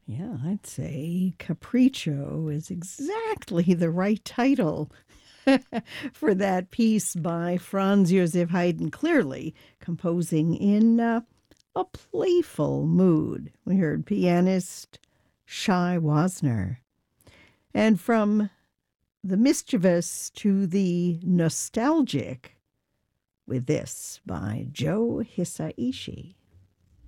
Yeah, I'd say Capriccio is exactly the right title for that piece by Franz Josef Haydn, clearly composing in a playful mood. We heard pianist Shai Wasner. And from the mischievous to the nostalgic with this by Joe Hisaishi.